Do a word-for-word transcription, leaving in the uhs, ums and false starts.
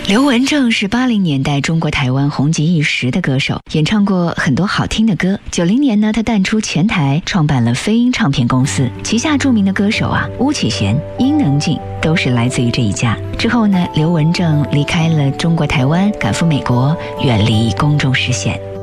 刘文正是八零年代中国台湾红极一时的歌手，演唱过很多好听的歌。九零年呢，他淡出前台，创办了飞鹰唱片公司，旗下著名的歌手啊，巫启贤、伊能静都是来自于这一家。之后呢，刘文正离开了中国台湾，赶赴美国，远离公众视线。